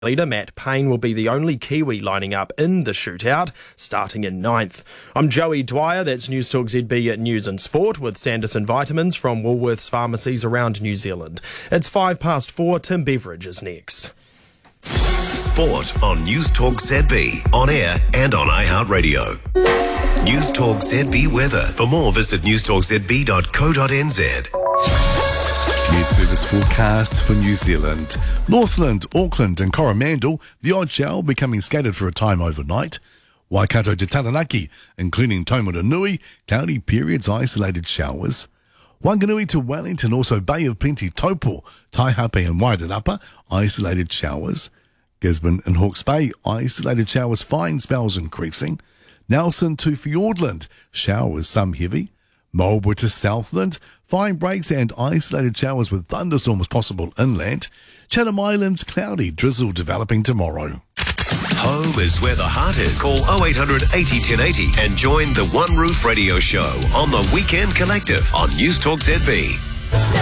Leader Matt Payne will be the only Kiwi lining up in the shootout, starting in 9th. I'm Joey Dwyer, that's News Talk ZB News and Sport, with Sanderson Vitamins from Woolworths pharmacies around New Zealand. It's 4:05, Tim Beveridge is next. Sport on News Talk ZB, on air and on iHeartRadio. News Talk ZB weather. For more, visit newstalkzb.co.nz. Mid-service forecast for New Zealand. Northland, Auckland and Coromandel, the odd shower becoming scattered for a time overnight. Waikato to Taranaki, including Taumarunui, cloudy periods, isolated showers. Wanganui to Wellington, also Bay of Plenty, Taupo, Taihape and Wairarapa, isolated showers. Gisborne and Hawke's Bay, isolated showers, fine spells increasing. Nelson to Fiordland, showers, some heavy. Marlborough to Southland, fine breaks and isolated showers with thunderstorms possible inland. Chatham Islands, cloudy, drizzle developing tomorrow. Home is where the heart is. Call 0800 80 1080 and join the One Roof Radio Show on the Weekend Collective on News Talk ZB.